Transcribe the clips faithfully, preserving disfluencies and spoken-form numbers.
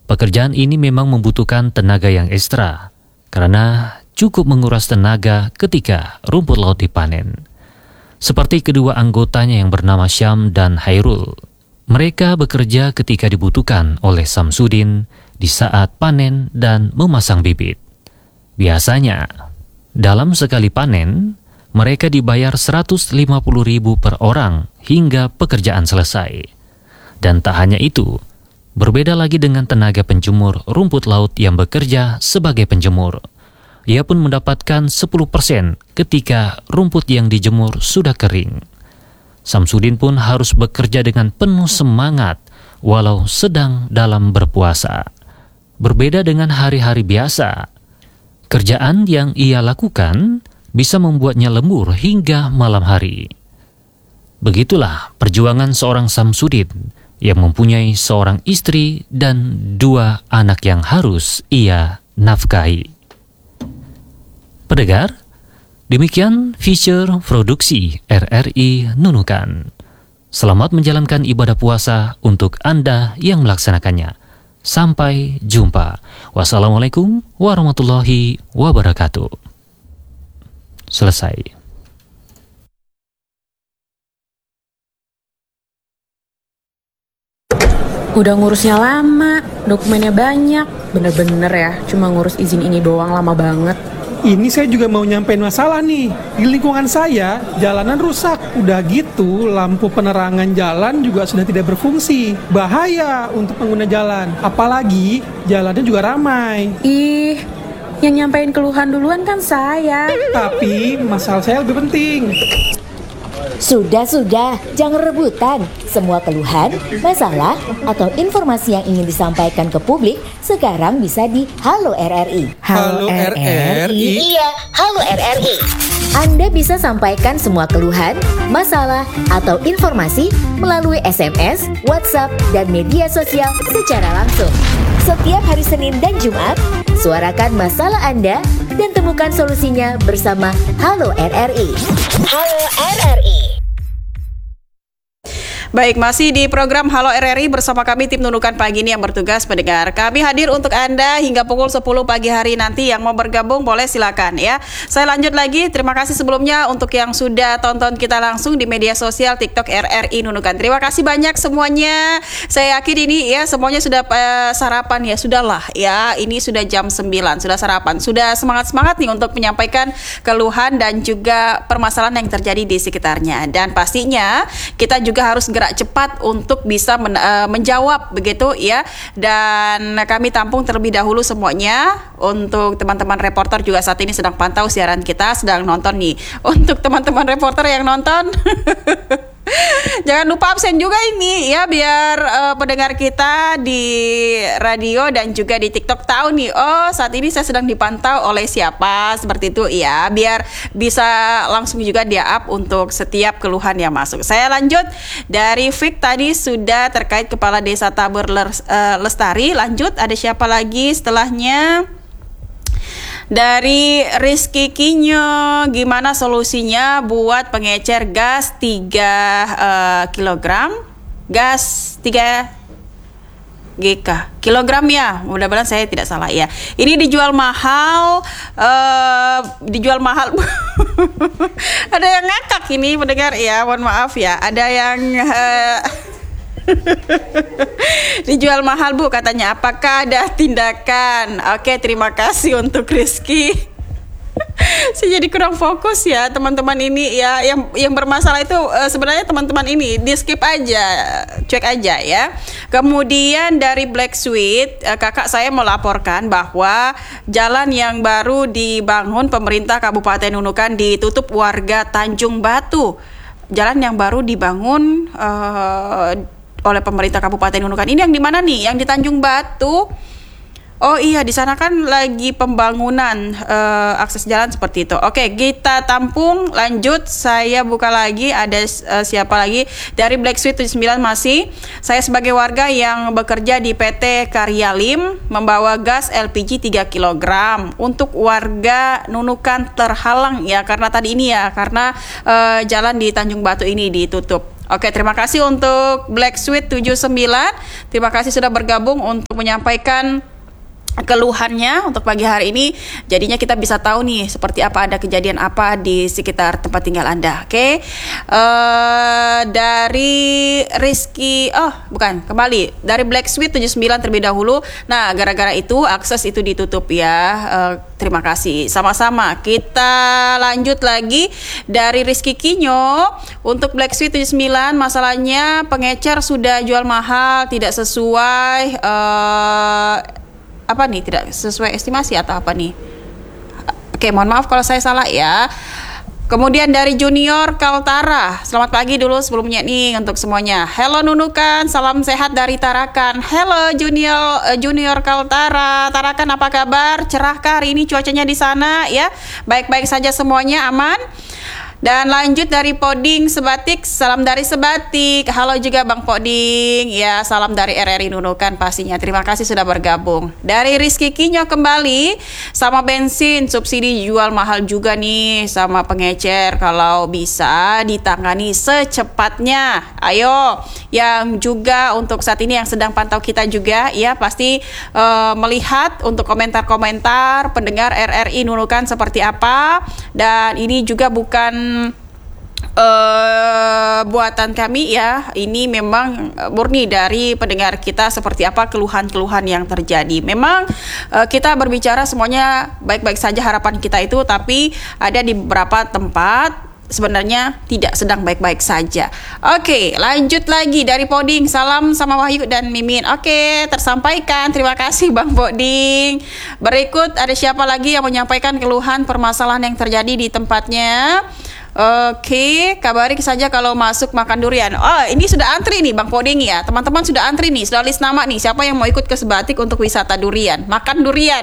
Pekerjaan ini memang membutuhkan tenaga yang ekstra, karena cukup menguras tenaga ketika rumput laut dipanen. Seperti kedua anggotanya yang bernama Syam dan Hairul. Mereka bekerja ketika dibutuhkan oleh Samsudin di saat panen dan memasang bibit. Biasanya, dalam sekali panen, mereka dibayar seratus lima puluh ribu per orang hingga pekerjaan selesai. Dan tak hanya itu, berbeda lagi dengan tenaga penjemur rumput laut yang bekerja sebagai penjemur. Ia pun mendapatkan sepuluh persen ketika rumput yang dijemur sudah kering. Samsudin pun harus bekerja dengan penuh semangat walau sedang dalam berpuasa. Berbeda dengan hari-hari biasa, kerjaan yang ia lakukan bisa membuatnya lembur hingga malam hari. Begitulah perjuangan seorang Samsudin yang mempunyai seorang istri dan dua anak yang harus ia nafkahi. Pendengar, demikian feature produksi R R I Nunukan. Selamat menjalankan ibadah puasa untuk Anda yang melaksanakannya. Sampai jumpa. Wassalamualaikum warahmatullahi wabarakatuh. Selesai. Udah ngurusnya lama, dokumennya banyak. Bener-bener ya, cuma ngurus izin ini doang lama banget. Ini saya juga mau nyampein masalah nih. Di lingkungan saya, jalanan rusak. Udah gitu, lampu penerangan jalan juga sudah tidak berfungsi. Bahaya untuk pengguna jalan. Apalagi, jalannya juga ramai. Ih, yang nyampein keluhan duluan kan saya. Tapi, masalah saya lebih penting. Sudah-sudah, jangan rebutan. Semua keluhan, masalah, atau informasi yang ingin disampaikan ke publik sekarang bisa di Halo R R I. Halo R R I? Iya, Halo R R I. Anda bisa sampaikan semua keluhan, masalah, atau informasi melalui S M S, WhatsApp, dan media sosial secara langsung. Setiap hari Senin dan Jumat, suarakan masalah Anda dan temukan solusinya bersama Halo R R I. Halo R R I. Baik, masih di program Halo R R I bersama kami tim Nunukan pagi ini yang bertugas pendengar. Kami hadir untuk Anda hingga pukul sepuluh pagi hari nanti. Yang mau bergabung boleh silakan ya. Saya lanjut lagi, terima kasih sebelumnya untuk yang sudah tonton kita langsung di media sosial TikTok R R I Nunukan. Terima kasih banyak semuanya. Saya yakin ini ya semuanya sudah uh, sarapan ya, sudahlah ya. Ini sudah jam sembilan, sudah sarapan. Sudah semangat-semangat nih untuk menyampaikan keluhan dan juga permasalahan yang terjadi di sekitarnya. Dan pastinya kita juga harus gerak cepat untuk bisa men, uh, menjawab begitu ya. Dan kami tampung terlebih dahulu semuanya. Untuk teman-teman reporter juga saat ini sedang pantau siaran kita, sedang nonton nih. Untuk teman-teman reporter yang nonton jangan lupa absen juga ini ya, biar uh, pendengar kita di radio dan juga di TikTok tahu nih, oh saat ini saya sedang dipantau oleh siapa, seperti itu ya, biar bisa langsung juga dia up untuk setiap keluhan yang masuk. Saya lanjut dari Fik tadi sudah terkait Kepala Desa Tabur Lestari. Lanjut, ada siapa lagi setelahnya? Dari Rizky Kinyo, gimana solusinya buat pengecer gas tiga uh, kilogram? Gas tiga G K kilogram ya, mudah-mudahan saya tidak salah ya. Ini dijual mahal, uh, dijual mahal. Ada yang ngakak ini pendengar ya, mohon maaf ya. Ada yang uh, dijual mahal Bu katanya. Apakah ada tindakan? Oke, terima kasih untuk Rizky. Saya jadi kurang fokus ya teman-teman ini ya. Yang yang bermasalah itu uh, sebenarnya teman-teman ini di skip aja, cek aja ya. Kemudian dari Black Sweet, uh, kakak saya melaporkan bahwa jalan yang baru dibangun pemerintah Kabupaten Nunukan ditutup warga Tanjung Batu. Jalan yang baru dibangun uh, oleh pemerintah Kabupaten Nunukan. Ini yang di mana nih? Yang di Tanjung Batu. Oh iya, di sana kan lagi pembangunan uh, akses jalan seperti itu. Oke, kita tampung. Lanjut, saya buka lagi. Ada uh, siapa lagi? Dari Black Sweet tujuh puluh sembilan masih. Saya sebagai warga yang bekerja di P T Karyalim membawa gas L P G tiga kilogram untuk warga Nunukan terhalang ya karena tadi ini ya karena uh, jalan di Tanjung Batu ini ditutup. Oke, terima kasih untuk Black Sweet tujuh sembilan. Terima kasih sudah bergabung untuk menyampaikan keluhannya untuk pagi hari ini. Jadinya kita bisa tahu nih seperti apa, ada kejadian apa di sekitar tempat tinggal Anda. Oke, okay? uh, dari Rizky, oh bukan, kembali dari Black Sweet tujuh sembilan terlebih dahulu. Nah, gara-gara itu akses itu ditutup ya. Uh, terima kasih. Sama-sama. Kita lanjut lagi dari Rizky Kinyo untuk Black Sweet tujuh sembilan. Masalahnya pengecer sudah jual mahal, tidak sesuai. Uh, apa nih, tidak sesuai estimasi atau apa nih? Oke, mohon maaf kalau saya salah ya. Kemudian dari Junior Kaltara, selamat pagi dulu sebelumnya nih untuk semuanya. Hello Nunukan, salam sehat dari Tarakan. Hello Junior uh, Junior Kaltara, Tarakan apa kabar? Cerahkah hari ini cuacanya di sana ya? Baik-baik saja semuanya, aman? Dan lanjut dari Poding Sebatik, salam dari Sebatik. Halo juga Bang Poding, ya salam dari R R I Nunukan pastinya. Terima kasih sudah bergabung. Dari Rizky Kinyo kembali, sama bensin subsidi jual mahal juga nih sama pengecer. Kalau bisa ditangani secepatnya. Ayo, yang juga untuk saat ini yang sedang pantau kita juga ya pasti uh, melihat untuk komentar-komentar pendengar R R I Nunukan seperti apa. Dan ini juga bukan Uh, buatan kami ya, ini memang murni dari pendengar kita seperti apa keluhan-keluhan yang terjadi. Memang uh, kita berbicara semuanya baik-baik saja harapan kita itu, tapi ada di beberapa tempat sebenarnya tidak sedang baik-baik saja. Oke, lanjut lagi dari Poding, salam sama Wahyu dan Mimin. Oke, tersampaikan, terima kasih Bang Poding. Berikut ada siapa lagi yang menyampaikan keluhan permasalahan yang terjadi di tempatnya? Oke, kabari saja kalau masuk makan durian. Oh, ini sudah antri nih Bang Poding ya. Teman-teman sudah antri nih, sudah list nama nih. Siapa yang mau ikut ke Sebatik untuk wisata durian, makan durian.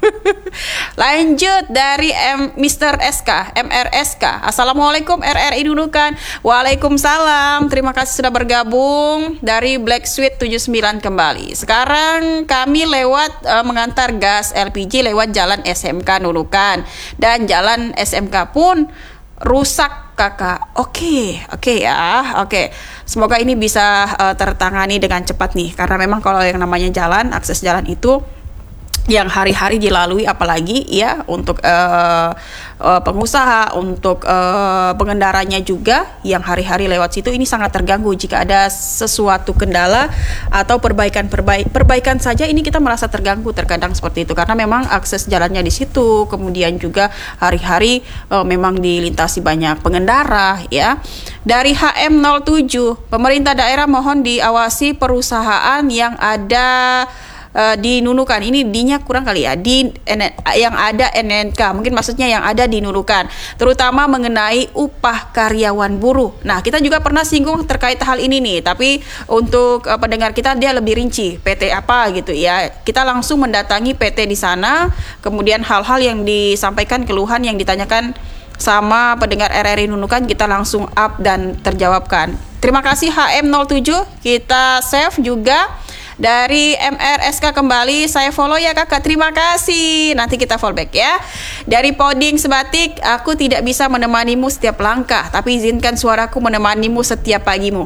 Lanjut dari M, Mister S K, M R S K. Assalamualaikum R R I Nunukan. Waalaikumsalam. Terima kasih sudah bergabung. Dari Black Sweet tujuh sembilan kembali. Sekarang kami lewat uh, mengantar gas L P G lewat jalan S M K Nunukan, dan jalan S M K pun rusak kakak. Oke, oke ya, oke. Semoga ini bisa uh, tertangani dengan cepat nih, karena memang kalau yang namanya jalan, akses jalan itu yang hari-hari dilalui, apalagi ya untuk uh, uh, pengusaha, untuk uh, pengendaranya juga yang hari-hari lewat situ, ini sangat terganggu jika ada sesuatu kendala atau perbaikan perbaik perbaikan saja ini kita merasa terganggu terkadang seperti itu, karena memang akses jalannya di situ, kemudian juga hari-hari uh, memang dilintasi banyak pengendara ya. Dari H M nol tujuh, pemerintah daerah mohon diawasi perusahaan yang ada Uh, di Nunukan. Ini D-nya kurang kali ya, di N, yang ada N N K, mungkin maksudnya yang ada di Nunukan, terutama mengenai upah karyawan buruh. Nah, kita juga pernah singgung terkait hal ini nih, tapi untuk uh, pendengar kita dia lebih rinci, P T apa gitu ya. Kita langsung mendatangi P T di sana, kemudian hal-hal yang disampaikan, keluhan yang ditanyakan sama pendengar R R I Nunukan kita langsung up dan terjawabkan. Terima kasih H M nol tujuh, kita save juga. Dari M R S K kembali, saya follow ya kakak, terima kasih. Nanti kita follow back ya. Dari Poding Sebatik, aku tidak bisa menemanimu setiap langkah, tapi izinkan suaraku menemanimu setiap pagimu.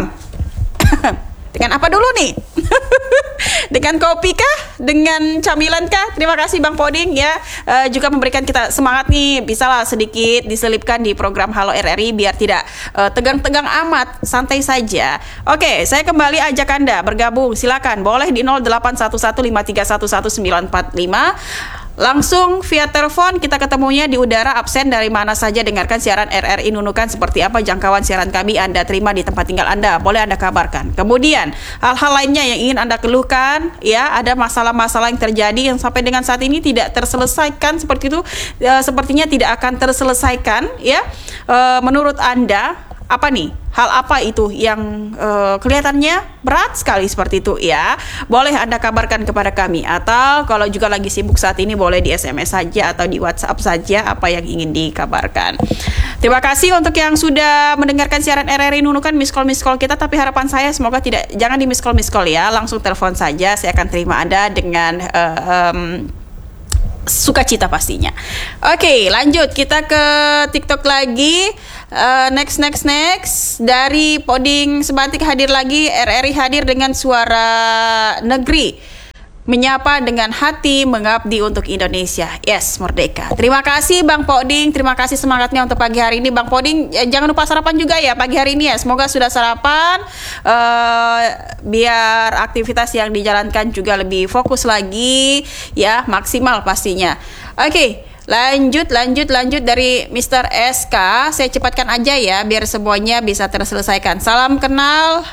Dengan apa dulu nih? Dengan kopi kah? Dengan camilan kah? Terima kasih Bang Poding ya, uh, juga memberikan kita semangat nih. Bisalah sedikit diselipkan di program Halo R R I biar tidak uh, tegang-tegang amat, santai saja. Oke, saya kembali ajak Anda bergabung. Silakan, boleh di nol delapan satu satu lima tiga satu satu sembilan empat lima. Langsung via telepon, kita ketemunya di udara absen dari mana saja. Dengarkan siaran R R I Nunukan seperti apa jangkauan siaran kami Anda terima di tempat tinggal Anda, boleh Anda kabarkan. Kemudian hal-hal lainnya yang ingin Anda keluhkan ya, ada masalah-masalah yang terjadi yang sampai dengan saat ini tidak terselesaikan seperti itu, e, sepertinya tidak akan terselesaikan ya. E, menurut Anda apa nih? Hal apa itu yang uh, kelihatannya berat sekali seperti itu ya? Boleh Anda kabarkan kepada kami, atau kalau juga lagi sibuk saat ini boleh di S M S saja atau di WhatsApp saja apa yang ingin dikabarkan. Terima kasih untuk yang sudah mendengarkan siaran R R I Nunukan, miss call miss call kita, tapi harapan saya semoga tidak, jangan di miss call miss call ya, langsung telepon saja, saya akan terima Anda dengan uh, um, sukacita pastinya. Oke, lanjut kita ke TikTok lagi. Uh, next next next dari Poding Sebatik hadir lagi. R R I hadir dengan suara negeri. Menyapa dengan hati, mengabdi untuk Indonesia. Yes, merdeka. Terima kasih Bang Poding, terima kasih semangatnya untuk pagi hari ini Bang Poding. Eh, jangan lupa sarapan juga ya pagi hari ini ya. Semoga sudah sarapan, uh, biar aktivitas yang dijalankan juga lebih fokus lagi, ya maksimal pastinya. Oke. Okay. Lanjut, lanjut, lanjut dari mister S K. Saya cepatkan aja ya, biar semuanya bisa terselesaikan. Salam kenal.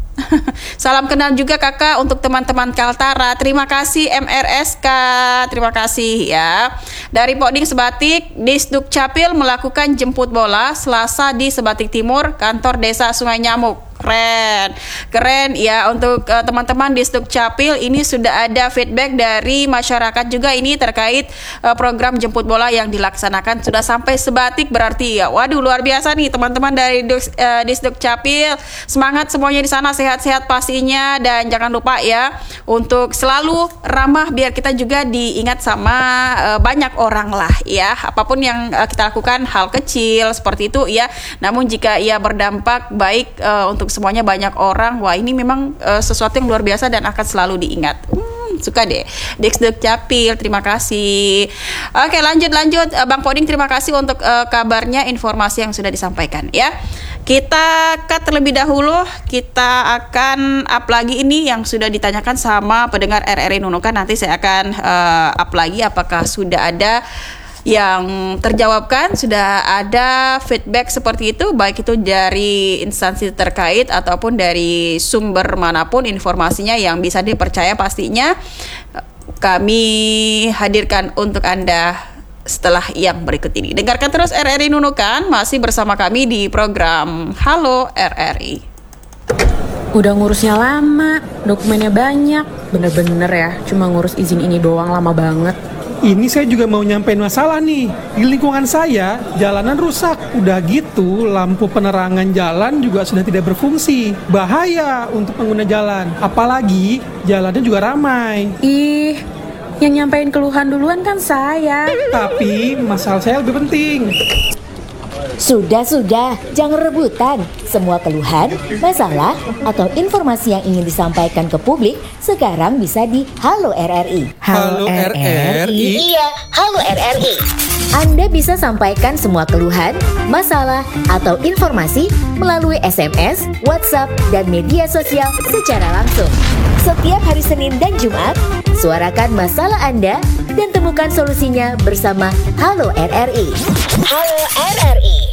Salam kenal juga kakak untuk teman-teman Kaltara. Terima kasih M R S K. Terima kasih ya. Dari Poding Sebatik, Disduk Capil melakukan jemput bola Selasa di Sebatik Timur, kantor desa Sungai Nyamuk. Keren, keren ya untuk uh, teman-teman di Disduk Capil. Ini sudah ada feedback dari masyarakat juga ini terkait uh, program jemput bola yang dilaksanakan sudah sampai Sebatik berarti ya. Waduh luar biasa nih teman-teman dari uh, Disduk Capil. Semangat semuanya di sana, sehat-sehat pastinya, dan jangan lupa ya untuk selalu ramah biar kita juga diingat sama uh, banyak orang lah ya. Apapun yang uh, kita lakukan hal kecil seperti itu ya. Namun jika ia berdampak baik uh, untuk semuanya banyak orang, wah ini memang uh, sesuatu yang luar biasa dan akan selalu diingat. Hmm, suka deh. Disduk Capil, terima kasih. Oke, lanjut lanjut uh, Bang Poding, terima kasih untuk uh, kabarnya, informasi yang sudah disampaikan ya. Kita cut terlebih dahulu, kita akan up lagi ini yang sudah ditanyakan sama pendengar R R I Nunukan. Nanti saya akan uh, up lagi apakah sudah ada yang terjawabkan, sudah ada feedback seperti itu, baik itu dari instansi terkait ataupun dari sumber manapun informasinya yang bisa dipercaya pastinya kami hadirkan untuk Anda setelah yang berikut ini. Dengarkan terus R R I Nunukan, masih bersama kami di program Halo R R I. Udah ngurusnya lama, dokumennya banyak, bener-bener ya, cuma ngurus izin ini doang lama banget. Ini saya juga mau nyampein masalah nih. Di lingkungan saya, jalanan rusak. Udah gitu, lampu penerangan jalan juga sudah tidak berfungsi. Bahaya untuk pengguna jalan. Apalagi, jalannya juga ramai. Ih, yang nyampein keluhan duluan kan saya. Tapi, masalah saya lebih penting. Sudah-sudah, jangan rebutan. Semua keluhan, masalah, atau informasi yang ingin disampaikan ke publik sekarang bisa di Halo R R I. Halo R R I? Iya, Halo R R I. Anda bisa sampaikan semua keluhan, masalah, atau informasi melalui S M S, WhatsApp, dan media sosial secara langsung. Setiap hari Senin dan Jumat, suarakan masalah Anda dan temukan solusinya bersama Halo R R I. Halo R R I.